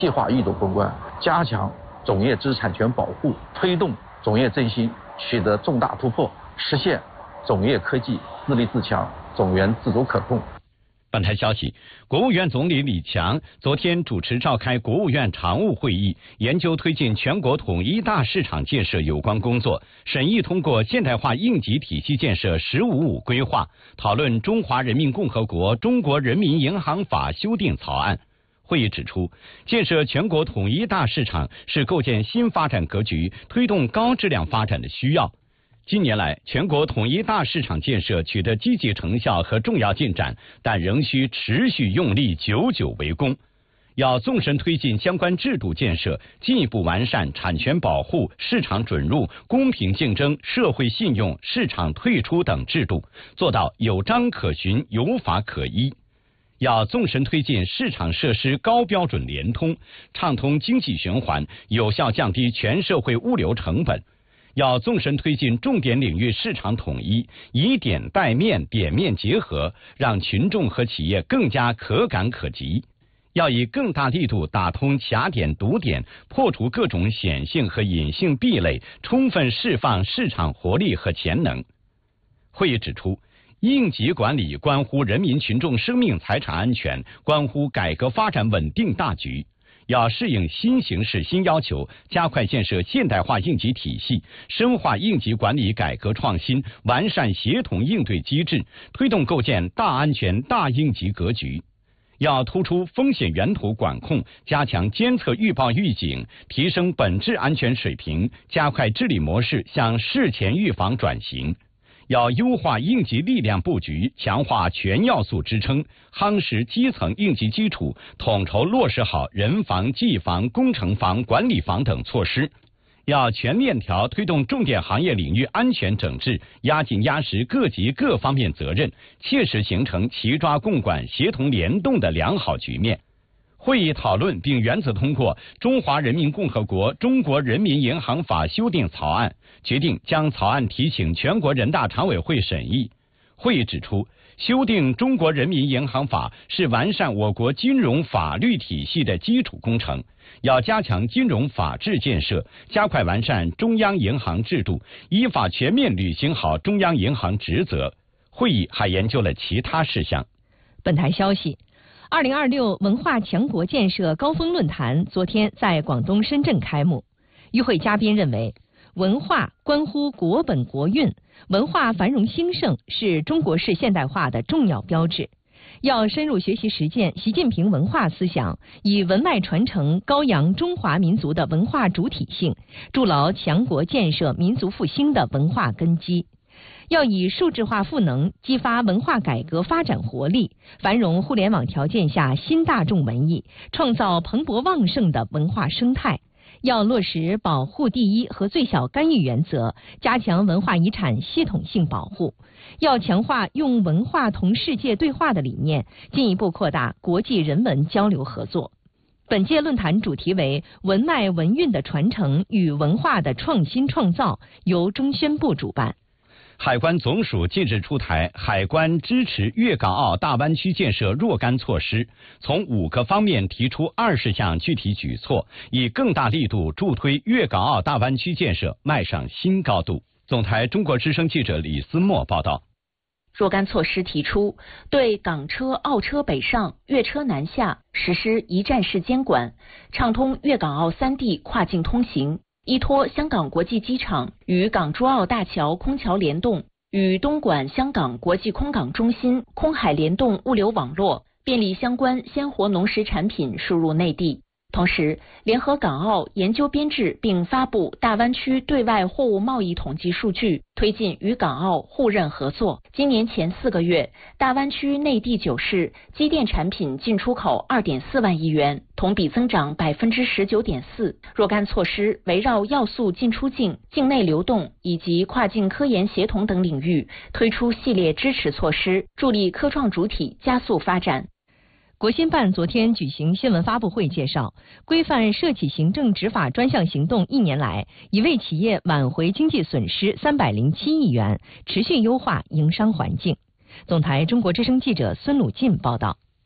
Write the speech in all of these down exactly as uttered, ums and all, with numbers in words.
细化异度攻关，加强种业知识产权保护，推动种业振兴取得重大突破，实现种业科技自立自强、种源自主可控。 本台消息，国务院总理李强昨天主持召开国务院常务会议，研究推进全国统一大市场建设有关工作，审议通过现代化应急体系建设“十五五”规划，讨论《中华人民共和国中国人民银行法》修订草案。会议指出，建设全国统一大市场是构建新发展格局、推动高质量发展的需要。近年来，全国统一大市场建设取得积极成效和重要进展，但仍需持续用力，久久为功。要纵深推进相关制度建设，进一步完善产权保护、市场准入、公平竞争、社会信用、市场退出等制度，做到有章可循、有法可依。要纵深推进市场设施高标准联通，畅通经济循环，有效降低全社会物流成本。要纵深推进重点领域市场统一，以点带面、点面结合，让群众和企业更加可感可及。要以更大力度打通卡点堵点，破除各种显性和隐性壁垒，充分释放市场活力和潜能。会议指出，应急管理关乎人民群众生命财产安全，关乎改革发展稳定大局。要适应新形势新要求，加快建设现代化应急体系，深化应急管理改革创新，完善协同应对机制，推动构建大安全大应急格局。要突出风险源头管控，加强监测预报预警，提升本质安全水平，加快治理模式向事前预防转型。要优化应急力量布局，强化全要素支撑，夯实基层应急基础，统筹落实好人防、技防、工程防、管理防等措施。要全链条推动重点行业领域安全整治，压紧压实各级各方面责任，切实形成齐抓共管、协同联动的良好局面。会议讨论并原则通过《中华人民共和国中国人民银行法》修订草案，决定将草案提请全国人大常委会审议。会议指出，修订《中国人民银行法》是完善我国金融法律体系的基础工程，要加强金融法治建设，加快完善中央银行制度，依法全面履行好中央银行职责。会议还研究了其他事项。 本台消息，二零二六文化强国建设高峰论坛昨天在广东深圳开幕。与会嘉宾认为，文化关乎国本国运，文化繁荣兴盛是中国式现代化的重要标志。要深入学习实践习近平文化思想，以文脉传承高扬中华民族的文化主体性，筑牢强国建设民族复兴的文化根基。要以数字化赋能激发文化改革发展活力，繁荣互联网条件下新大众文艺，创造蓬勃旺盛的文化生态。要落实保护第一和最小干预原则，加强文化遗产系统性保护。要强化用文化同世界对话的理念，进一步扩大国际人文交流合作。本届论坛主题为文脉文运的传承与文化的创新创造，由中宣部主办。 海关总署近日出台海关支持粤港澳大湾区建设若干措施，从五个方面提出二十项具体举措，以更大力度助推粤港澳大湾区建设迈上新高度。总台中国之声记者李思墨报道。 若干措施提出，对港车、澳车北上、粤车南下实施一站式监管，畅通粤港澳三地跨境通行。依托香港国际机场与港珠澳大桥空桥联动，与东莞香港国际空港中心空海联动物流网络，便利相关鲜活农食产品输入内地。同时，联合港澳研究编制并发布大湾区对外货物贸易统计数据，推进与港澳互认合作。今年前四个月，大湾区内地九市机电产品进出口 二点四万亿元，同比增长 百分之十九点四。若干措施围绕要素进出境、境内流动以及跨境科研协同等领域，推出系列支持措施，助力科创主体加速发展。 国新办昨天举行新闻发布会介绍，规范涉企行政执法专项行动一年来，已为企业挽回经济损失三百零七亿元，持续优化营商环境。总台中国之声记者孙鲁进报道。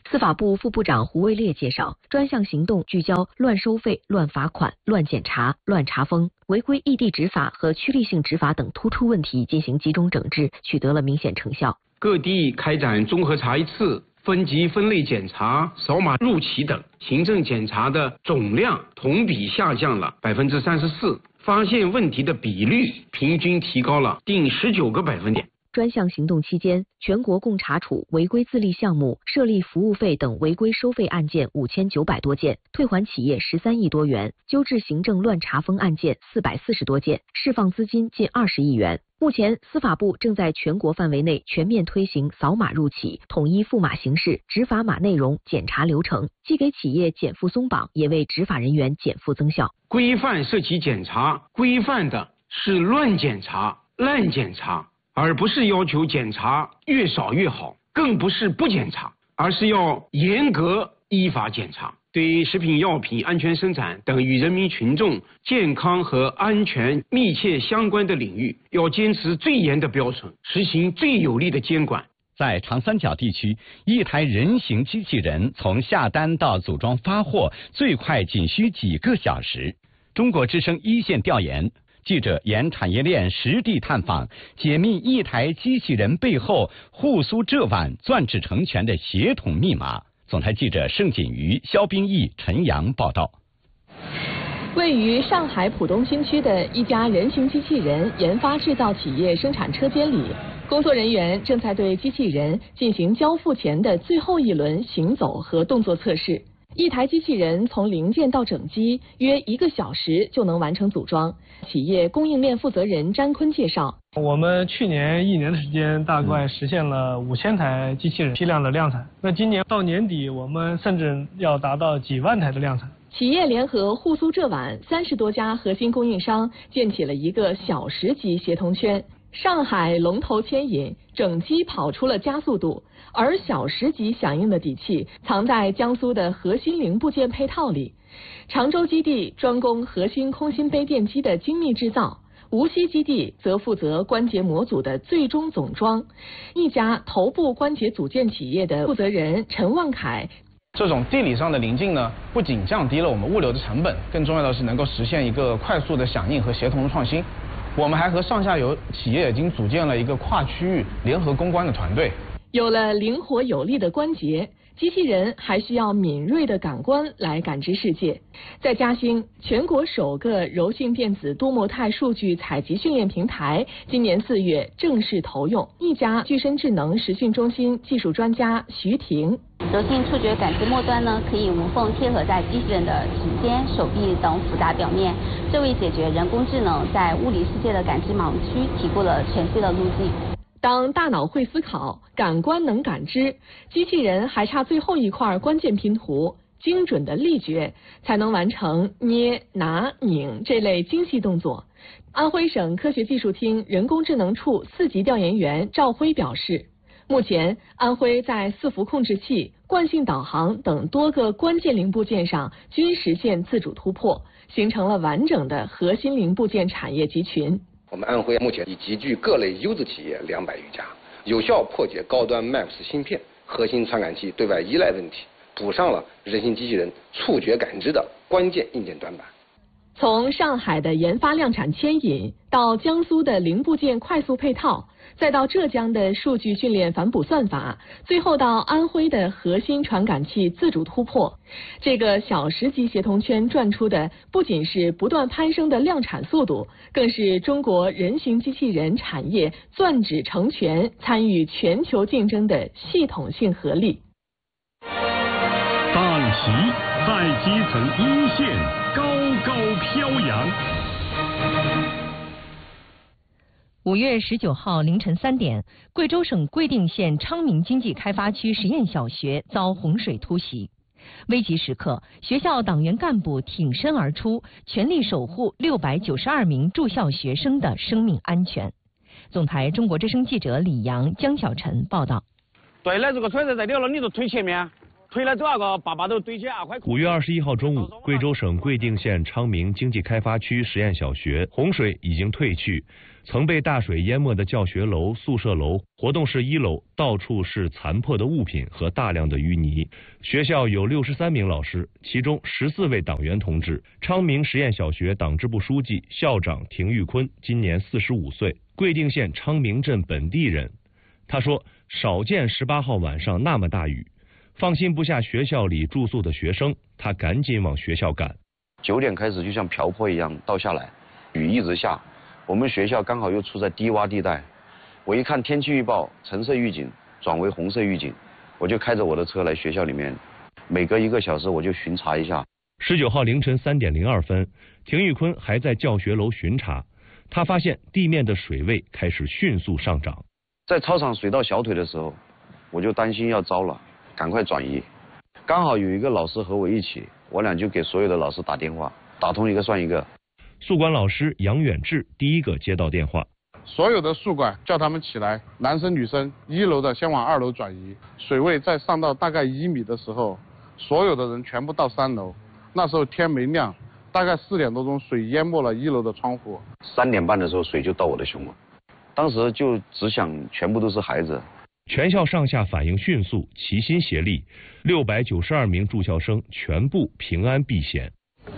司法部副部长胡卫烈介绍，专项行动聚焦乱收费、乱罚款、乱检查、乱查封、违规异地执法和趋利性执法等突出问题进行集中整治，取得了明显成效。 各地开展综合查一次、分级分类检查、扫码入企等，行政检查的总量同比下降了百分之三十四，发现问题的比率平均提高了近十九个百分点。 专项行动期间，全国共查处违规自立项目、设立服务费等违规收费案件五千九百多件，退还企业十三亿多元，纠治行政乱查封案件四百四十多件，释放资金近二十亿元。目前，司法部正在全国范围内全面推行扫码入企，统一付码形式、执法码内容、检查流程，既给企业减负松绑，也为执法人员减负增效。 规范涉企检查，规范的是乱检查、滥检查。而不是要求检查越少越好，更不是不检查，而是要严格依法检查。对食品药品安全生产等与人民群众健康和安全密切相关的领域，要坚持最严的标准，实行最有力的监管。 在长三角地区，一台人形机器人从下单到组装发货，最快仅需几个小时。中国之声一线调研。记者沿产业链实地探访，解密一台机器人背后沪苏浙皖钻制成拳的协同密码。总台记者盛锦瑜、肖冰毅、陈阳报道。 位于上海浦东新区的一家人形机器人研发制造企业生产车间里，工作人员正在对机器人进行交付前的最后一轮行走和动作测试。一台机器人从零件到整机约一个小时就能完成组装。企业供应链负责人詹坤介绍， 我们去年一年的时间大概实现了五千台机器人批量的量产，那今年到年底我们甚至要达到几万台的量产。 企业联合沪苏浙皖三十多家核心供应商，建起了一个小时级协同圈。上海龙头牵引，整机跑出了加速度，而小时级响应的底气藏在江苏的核心零部件配套里。常州基地专攻核心空心杯电机的精密制造，无锡基地则负责关节模组的最终总装。一家头部关节组件企业的负责人陈万凯， 这种地理上的临近呢，不仅降低了我们物流的成本，更重要的是能够实现一个快速的响应和协同的创新。我们还和上下游企业已经组建了一个跨区域联合攻关的团队。 有了灵活有力的关节，机器人还需要敏锐的感官来感知世界。在嘉兴，全国首个柔性电子多模态数据采集训练平台今年四月正式投用。一家具身智能实训中心技术专家徐婷， 柔性触觉感知末端呢，可以无缝贴合在机器人的指尖、手臂等复杂表面，这为解决人工智能在物理世界的感知盲区提供了全新的路径。 当大脑会思考，感官能感知，机器人还差最后一块关键拼图，精准的力觉，才能完成捏、拿、拧这类精细动作。安徽省科学技术厅人工智能处四级调研员赵辉表示，目前安徽在伺服控制器、惯性导航等多个关键零部件上均实现自主突破，形成了完整的核心零部件产业集群。 我们安徽目前已集聚各类优质企业两百余家，有效破解高端 Max 芯片、核心传感器对外依赖问题，补上了人形机器人触觉感知的关键硬件短板。 从上海的研发量产牵引，到江苏的零部件快速配套，再到浙江的数据训练反哺算法，最后到安徽的核心传感器自主突破，这个小时级协同圈转出的不仅是不断攀升的量产速度，更是中国人形机器人产业钻指成拳、参与全球竞争的系统性合力。 大旗在基层一线高高飘扬。 五月十九号凌晨三点，贵州省贵定县昌明经济开发区实验小学遭洪水突袭，危急时刻，学校党员干部挺身而出，全力守护六百九十二名住校学生的生命安全。总台中国之声记者李阳、江小晨报道。 对了，这个水在这里了，你就推前面。 推了多少个粑粑都堆起二块。 五月二十一号中午，贵州省贵定县昌明经济开发区实验小学洪水已经退去，曾被大水淹没的教学楼、宿舍楼、活动室一楼到处是残破的物品和大量的淤泥。学校有六十三名老师，其中十四位党员同志。昌明实验小学党支部书记、校长廷玉坤今年四十五岁，贵定县昌明镇本地人。他说：“少见十八号晚上那么大雨。”放心不下学校里住宿的学生，他赶紧往学校赶。 九点开始就像瓢泼一样倒下来，雨一直下，我们学校刚好又处在低洼地带。我一看天气预报，橙色预警转为红色预警，我就开着我的车来学校里面，每隔一个小时我就巡查一下。 十九号凌晨三点零二分，廷玉坤还在教学楼巡查，他发现地面的水位开始迅速上涨。 在操场水到小腿的时候，我就担心要糟了。赶快转移，刚好有一个老师和我一起，我俩就给所有的老师打电话，打通一个算一个。 宿管老师杨远志第一个接到电话， 所有的宿管叫他们起来，男生女生一楼的先往二楼转移，水位再上到大概一米的时候，所有的人全部到三楼。那时候天没亮，大概四点多钟，水淹没了一楼的窗户。 三点半的时候，水就到我的胸了，当时就只想全部都是孩子。 全校上下反应迅速，齐心协力，六百九十二名住校生全部平安避险。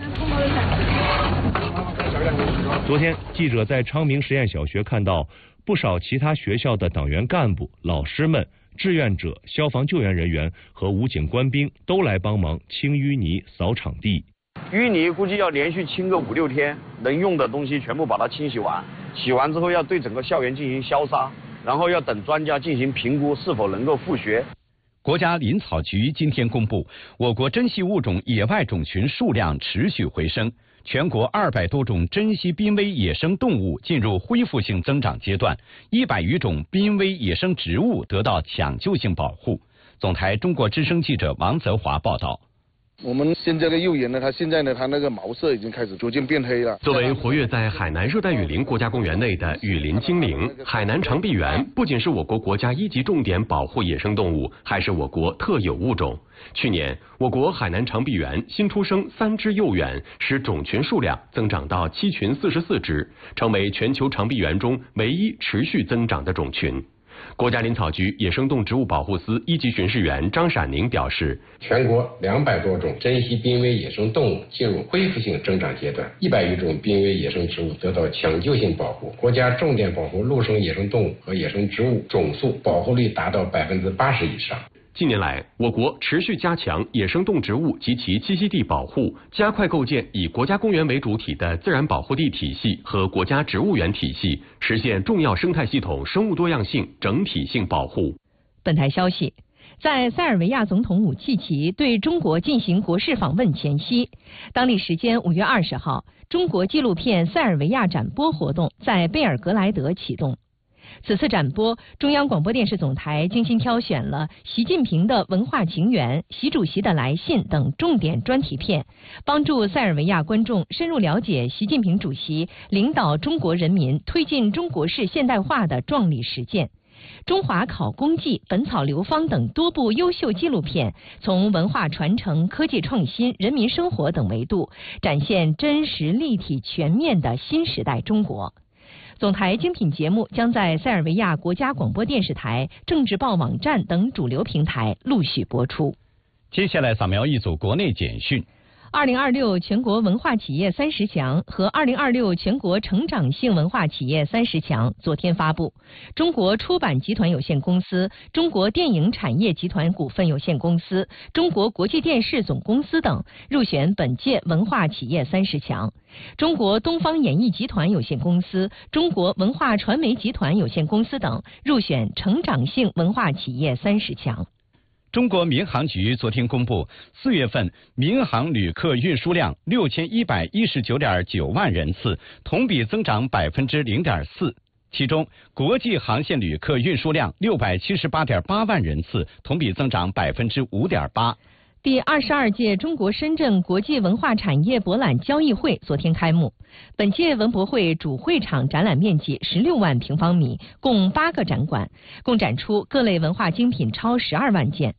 昨天，记者在昌明实验小学看到不少其他学校的党员干部、老师们、志愿者、消防救援人员和武警官兵都来帮忙清淤泥、扫场地。 淤泥估计要连续清个五六天，能用的东西全部把它清洗完，洗完之后要对整个校园进行消杀。然后要等专家进行评估是否能够复学。 国家林草局今天公布，我国珍稀物种野外种群数量持续回升，全国二百多种珍稀濒危野生动物进入恢复性增长阶段，一百余种濒危野生植物得到抢救性保护。总台中国之声记者王泽华报道。 我们现在的幼猿呢，它现在呢，它那个毛色已经开始逐渐变黑了。 作为活跃在海南热带雨林国家公园内的雨林精灵，海南长臂猿不仅是我国国家一级重点保护野生动物，还是我国特有物种。去年，我国海南长臂猿新出生三只幼猿，使种群数量增长到七群四十四只，成为全球长臂猿中唯一持续增长的种群。国家林草局野生动植物保护司一级巡视员张闪宁表示， 全国两百多种珍稀濒危野生动物进入恢复性增长阶段，一百余种濒危野生植物得到抢救性保护。国家重点保护陆生野生动物和野生植物总数保护率达到百分之八十以上。 近年来，我国持续加强野生动植物及其栖息地保护，加快构建以国家公园为主体的自然保护地体系和国家植物园体系，实现重要生态系统生物多样性整体性保护。 本台消息，在塞尔维亚总统武契奇对中国进行国事访问前夕，当地时间五月二十号，中国纪录片塞尔维亚展播活动在贝尔格莱德启动。此次展播，中央广播电视总台精心挑选了习近平的文化情缘、习主席的来信等重点专题片，帮助塞尔维亚观众深入了解习近平主席领导中国人民推进中国式现代化的壮丽实践。中华考工记、本草流芳等多部优秀纪录片，从文化传承、科技创新、人民生活等维度，展现真实、立体、全面的新时代中国。总台精品节目将在塞尔维亚国家广播电视台、政治报网站等主流平台陆续播出。 接下来扫描一组国内简讯。 二零二六全国文化企业三十强和二零二六全国成长性文化企业三十强昨天发布，中国出版集团有限公司、中国电影产业集团股份有限公司、中国国际电视总公司等入选本届文化企业三十强。中国东方演艺集团有限公司、中国文化传媒集团有限公司等入选成长性文化企业三十强。 中国民航局昨天公布，四月份民航旅客运输量六千一百一十九点九万人次，同比增长百分之零点四。其中，国际航线旅客运输量六百七十八点八万人次，同比增长百分之五点八。 第二十二届中国深圳国际文化产业博览交易会昨天开幕。本届文博会主会场展览面积十六万平方米，共八个展馆，共展出各类文化精品超十二万件。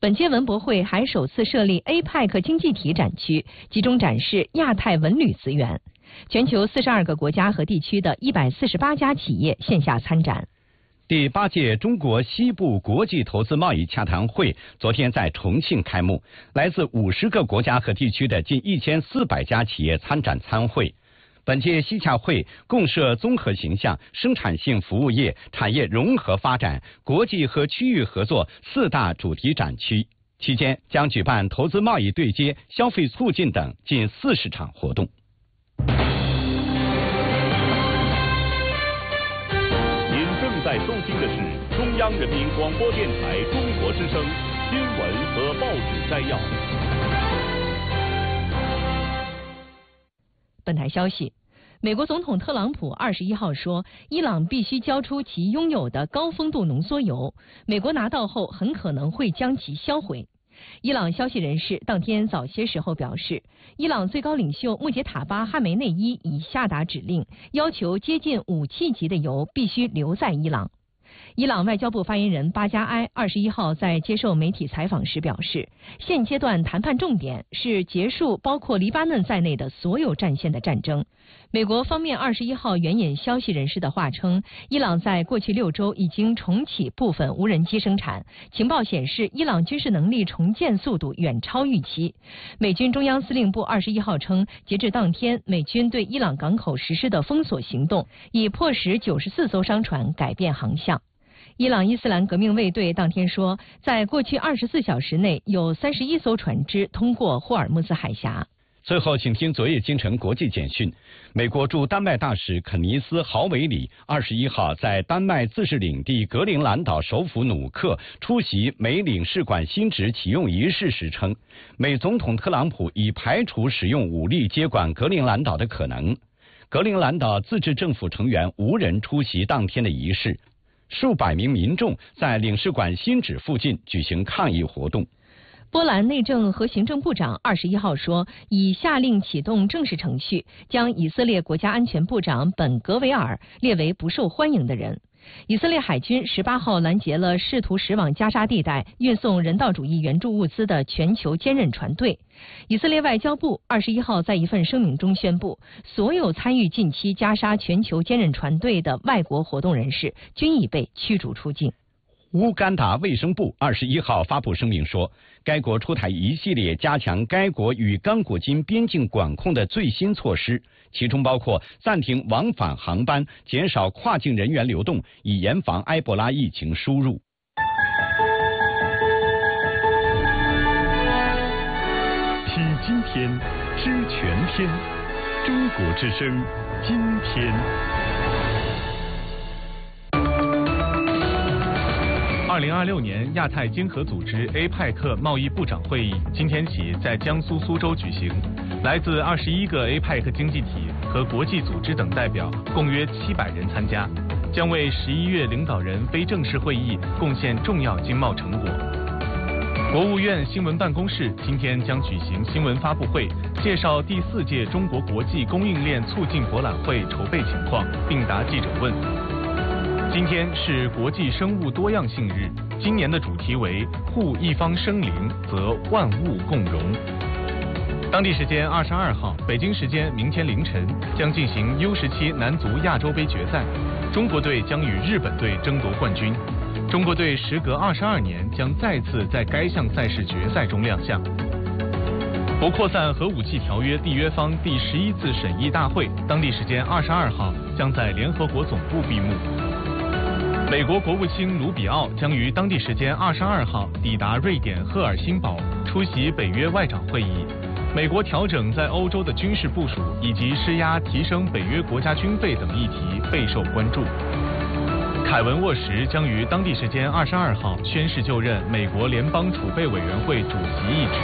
本届文博会还首次设立 A P E C 经济体展区，集中展示亚太文旅资源。全球四十二个国家和地区的一百四十八家企业线下参展。 第八届中国西部国际投资贸易洽谈会昨天在重庆开幕，来自五十个国家和地区的近一千四百家企业参展参会。本届西洽会共设综合形象、生产性服务业、产业融合发展、国际和区域合作四大主题展区，期间将举办投资贸易对接、消费促进等近四十场活动。 您正在收听的是中央人民广播电台中国之声新闻和报纸摘要。 本台消息，美国总统特朗普二十一号说，伊朗必须交出其拥有的高丰度浓缩铀，美国拿到后很可能会将其销毁。伊朗消息人士当天早些时候表示，伊朗最高领袖穆杰塔巴·哈梅内伊已下达指令，要求接近武器级的铀必须留在伊朗。伊朗外交部发言人巴加埃二十一号在接受媒体采访时表示，现阶段谈判重点是结束包括黎巴嫩在内的所有战线的战争。美国方面二十一号援引消息人士的话称，伊朗在过去六周已经重启部分无人机生产，情报显示伊朗军事能力重建速度远超预期。美军中央司令部二十一号称，截至当天，美军对伊朗港口实施的封锁行动已迫使九十四艘商船改变航向。伊朗伊斯兰革命卫队当天说，在过去二十四小时内有三十一艘船只通过霍尔木兹海峡。 最后，请听昨夜今晨国际简讯。美国驻丹麦大使肯尼斯·豪维里二十一号在丹麦自治领地格陵兰岛首府努克出席美领事馆新址启用仪式时称，美总统特朗普已排除使用武力接管格陵兰岛的可能。格陵兰岛自治政府成员无人出席当天的仪式。数百名民众在领事馆新址附近举行抗议活动。 波兰内政和行政部长二十一号说，已下令启动正式程序，将以色列国家安全部长本格维尔列为不受欢迎的人。以色列海军十八号拦截了试图驶往加沙地带运送人道主义援助物资的全球坚韧船队。以色列外交部二十一号在一份声明中宣布，所有参与近期加沙全球坚韧船队的外国活动人士均已被驱逐出境。 乌干达卫生部二十一号发布声明说，该国出台一系列加强该国与刚果金边境管控的最新措施，其中包括暂停往返航班、减少跨境人员流动，以严防埃博拉疫情输入。 听今天，知全天，中国之声，今天。 二零二六年亚太经合组织 A P E C 贸易部长会议今天起在江苏苏州举行，来自二十一个 A P E C 经济体和国际组织等代表，共约七百人参加，将为十一月领导人非正式会议贡献重要经贸成果。国务院新闻办公室今天将举行新闻发布会，介绍第四届中国国际供应链促进博览会筹备情况，并答记者问。今天是国际生物多样性日，今年的主题为护一方生灵，则万物共荣。当地时间二十二号，北京时间明天凌晨将进行 U 十七男足亚洲杯决赛，中国队将与日本队争夺冠军。中国队时隔二十二年将再次在该项赛事决赛中亮相。不扩散核武器条约缔约方第十一次审议大会，当地时间二十二号将在联合国总部闭幕。美国国务卿卢比奥将于当地时间二十二号抵达瑞典赫尔辛堡，出席北约外长会议。美国调整在欧洲的军事部署以及施压提升北约国家军费等议题备受关注。凯文沃什将于当地时间二十二号宣誓就任美国联邦储备委员会主席一职。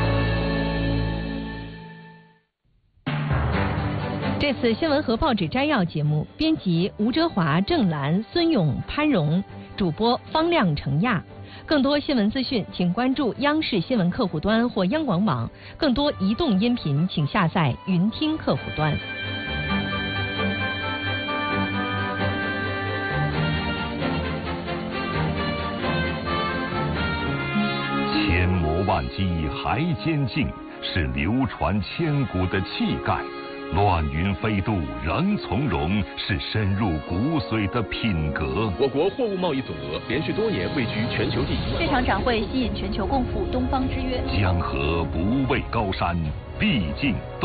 这次新闻和报纸摘要节目，编辑吴哲华、郑兰、孙勇、潘荣，主播方亮、程亚。更多新闻资讯，请关注央视新闻客户端或央广网。更多移动音频，请下载云听客户端。 万机还坚劲，是流传千古的气概。乱云飞渡仍从容，是深入骨髓的品格。 我国货物贸易总额连续多年位居全球第一。 这场展会吸引全球共赴东方之约。 江河不畏高山，毕竟东。